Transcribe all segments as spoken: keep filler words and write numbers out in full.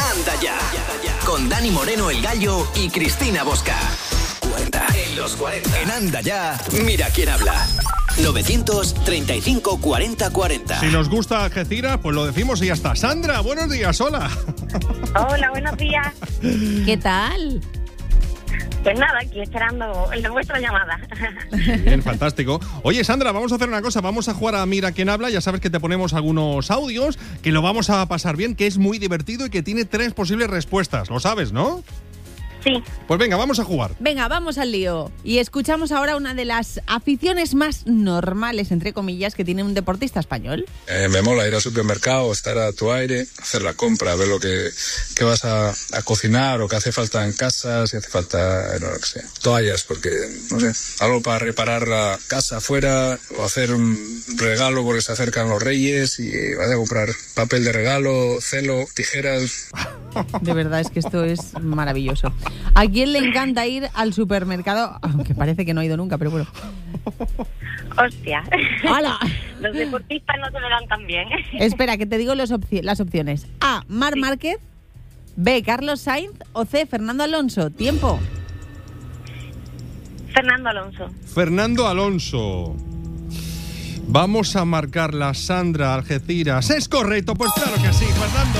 Anda Ya, con Dani Moreno el Gallo y Cristina Bosca. cuarenta en los cuarenta. En Anda Ya, mira quién habla. novecientos treinta y cinco cuarenta cuarenta. Si nos gusta Algeciras, pues lo decimos y ya está. Sandra, buenos días, hola. Hola, buenos días. ¿Qué tal? Pues nada, aquí esperando la vuestra llamada. Bien, fantástico. Oye, Sandra, vamos a hacer una cosa. Vamos a jugar a Mira quién habla. Ya sabes que te ponemos algunos audios, que lo vamos a pasar bien, que es muy divertido y que tiene tres posibles respuestas. Lo sabes, ¿no? Sí. Pues venga, vamos a jugar. Venga, vamos al lío. Y escuchamos ahora una de las aficiones más normales, entre comillas, que tiene un deportista español. Eh, me mola ir al supermercado, estar a tu aire, hacer la compra, ver lo que, que vas a, a cocinar o que hace falta en casa, si hace falta, no lo que sé, toallas, porque, no sé, algo para reparar la casa afuera o hacer un regalo porque se acercan los reyes y vas a comprar papel de regalo, celo, tijeras. De verdad, es que esto es maravilloso. ¿A quién le encanta ir al supermercado? Aunque parece que no ha ido nunca, pero bueno. Hostia. ¡Hala! Los deportistas no se me dan tan bien. Espera, que te digo los opci- las opciones. A, Marc sí. Márquez. B, Carlos Sainz. O C, Fernando Alonso. Tiempo. Fernando Alonso. Fernando Alonso. Vamos a marcar la Sandra Algeciras. ¿Es correcto? Pues claro que sí, Fernando.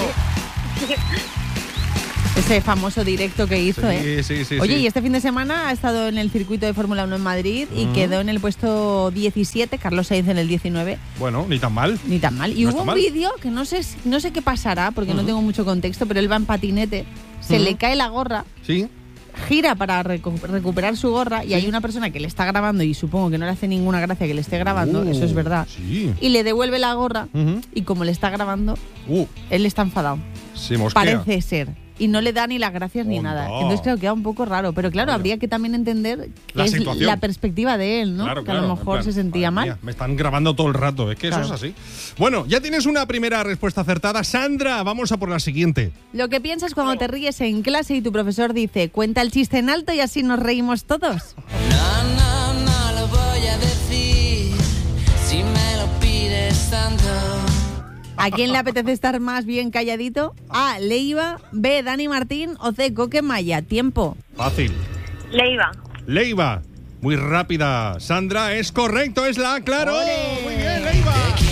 Ese famoso directo que hizo, sí, ¿eh? Sí, sí, Oye, sí. y este fin de semana ha estado en el circuito de Fórmula uno en Madrid y uh-huh. quedó en el puesto diecisiete, Carlos Sainz en el diecinueve. Bueno, ni tan mal. Ni tan mal. Y no hubo un vídeo que no sé, no sé qué pasará, porque uh-huh. no tengo mucho contexto, pero él va en patinete, se uh-huh. le cae la gorra, sí. gira para recu- recuperar su gorra y sí. hay una persona que le está grabando y supongo que no le hace ninguna gracia que le esté grabando, uh, eso es verdad. Sí. Y le devuelve la gorra uh-huh. y como le está grabando, uh. él está enfadado. Se mosquea. Parece ser. Y no le da ni las gracias oh, ni nada. No. Entonces, claro, queda un poco raro. Pero claro, claro. habría que también entender que la es situación. La perspectiva de él, ¿no? Claro, que claro. a lo mejor plan, se sentía mal. Mía, me están grabando todo el rato. Es que claro. eso es así. Bueno, ya tienes una primera respuesta acertada. Sandra, vamos a por la siguiente. Lo que piensas cuando te ríes en clase y tu profesor dice, cuenta el chiste en alto y así nos reímos todos. No, no, no lo voy a decir si me lo pides tanto. ¿A quién le apetece estar más bien calladito? A, Leiva. B, Dani Martín. O C, Coque Maya. Tiempo. Fácil. Leiva. Leiva. Muy rápida. Sandra, es correcto, es la A, claro. ¡Ole! Muy bien, Leiva.